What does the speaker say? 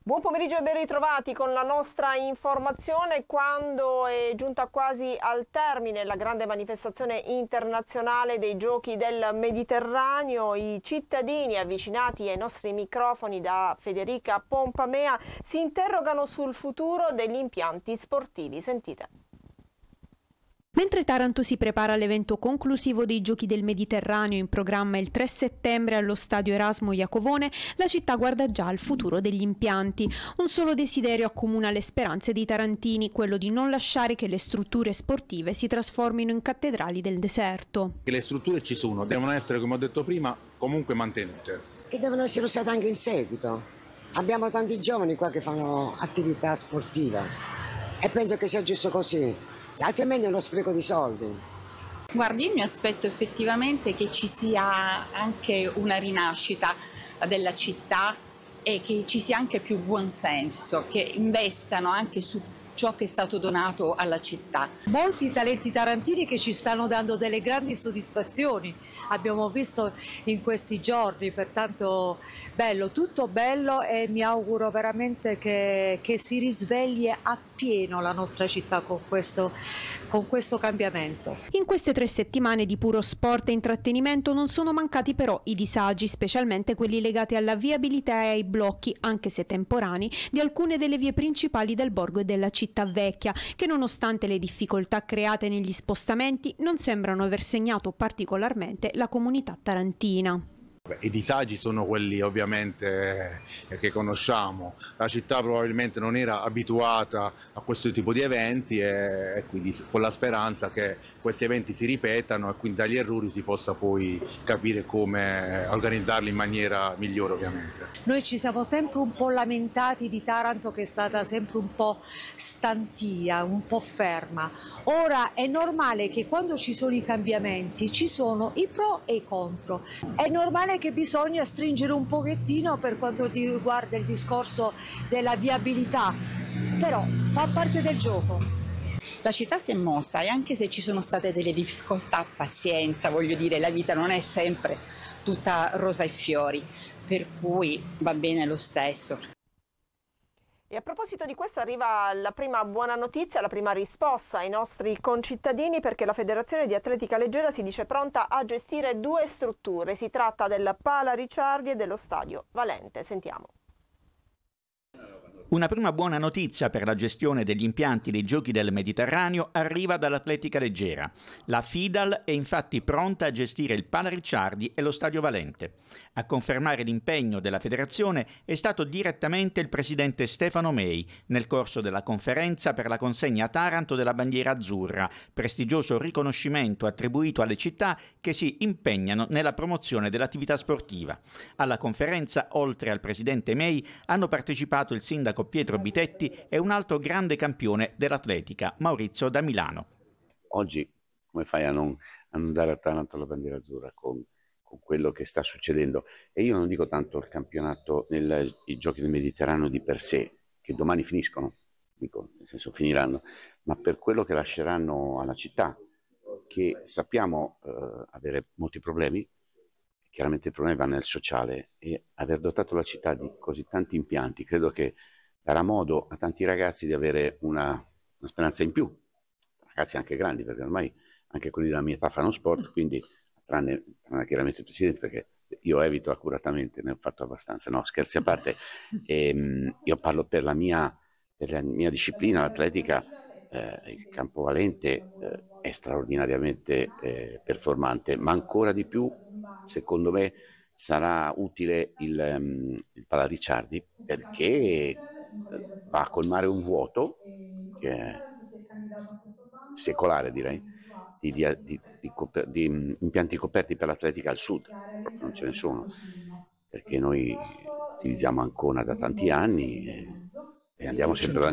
Buon pomeriggio e ben ritrovati con la nostra informazione. Quando è giunta quasi al termine la grande manifestazione internazionale dei Giochi del Mediterraneo, i cittadini avvicinati ai nostri microfoni da Federica Pompamea si interrogano sul futuro degli impianti sportivi. Sentite. Mentre Taranto si prepara all'evento conclusivo dei Giochi del Mediterraneo in programma il 3 settembre allo stadio Erasmo Iacovone, la città guarda già al futuro degli impianti. Un solo desiderio accomuna le speranze dei tarantini, quello di non lasciare che le strutture sportive si trasformino in cattedrali del deserto. Le strutture ci sono, devono essere, come ho detto prima, comunque mantenute. E devono essere usate anche in seguito. Abbiamo tanti giovani qua che fanno attività sportiva e penso che sia giusto così. Altrimenti è uno spreco di soldi. Guardi, io mi aspetto effettivamente che ci sia anche una rinascita della città e che ci sia anche più buonsenso, che investano anche su ciò che è stato donato alla città. Molti talenti tarantini che ci stanno dando delle grandi soddisfazioni, abbiamo visto in questi giorni, pertanto bello, tutto bello e mi auguro veramente che si risvegli appieno la nostra città con questo cambiamento. In queste 3 settimane di puro sport e intrattenimento non sono mancati però i disagi, specialmente quelli legati alla viabilità e ai blocchi, anche se temporanei, di alcune delle vie principali del borgo e della città vecchia, che nonostante le difficoltà create negli spostamenti non sembrano aver segnato particolarmente la comunità tarantina. I disagi sono quelli ovviamente che conosciamo, la città probabilmente non era abituata a questo tipo di eventi e quindi con la speranza che questi eventi si ripetano e quindi dagli errori si possa poi capire come organizzarli in maniera migliore ovviamente. Noi ci siamo sempre un po' lamentati di Taranto che è stata sempre un po' stantia, un po' ferma. Ora è normale che quando ci sono i cambiamenti ci sono i pro e i contro. È normale che bisogna stringere un pochettino per quanto riguarda il discorso della viabilità, però fa parte del gioco. La città si è mossa e anche se ci sono state delle difficoltà, pazienza, voglio dire, la vita non è sempre tutta rosa e fiori, per cui va bene lo stesso. E a proposito di questo arriva la prima buona notizia, la prima risposta ai nostri concittadini, perché la Federazione di Atletica Leggera si dice pronta a gestire 2 strutture. Si tratta del Pala Ricciardi e dello Stadio Valente. Sentiamo. Una prima buona notizia per la gestione degli impianti dei Giochi del Mediterraneo arriva dall'Atletica Leggera. La FIDAL è infatti pronta a gestire il Pala Ricciardi e lo Stadio Valente. A confermare l'impegno della federazione è stato direttamente il presidente Stefano Mei nel corso della conferenza per la consegna a Taranto della bandiera azzurra, prestigioso riconoscimento attribuito alle città che si impegnano nella promozione dell'attività sportiva. Alla conferenza, oltre al presidente Mei, hanno partecipato il sindaco Pietro Bitetti e un altro grande campione dell'atletica, Maurizio da Milano. Oggi come fai a non dare a Taranto la bandiera azzurra con quello che sta succedendo? E io non dico tanto il campionato, i Giochi del Mediterraneo di per sé, che domani finiscono, dico, nel senso finiranno, ma per quello che lasceranno alla città, che sappiamo avere molti problemi. Chiaramente il problema va nel sociale e aver dotato la città di così tanti impianti credo che darà modo a tanti ragazzi di avere una speranza in più, ragazzi anche grandi, perché ormai anche quelli della mia età fanno sport, quindi tranne chiaramente il presidente, perché io evito accuratamente, ne ho fatto abbastanza, no, scherzi a parte, io parlo per la mia disciplina, l'atletica, il campo valente è straordinariamente performante, ma ancora di più, secondo me, sarà utile il Pala Ricciardi perché va a colmare un vuoto che è secolare, direi, di impianti coperti per l'atletica al sud, proprio non ce ne sono, perché noi utilizziamo Ancona da tanti anni e andiamo sempre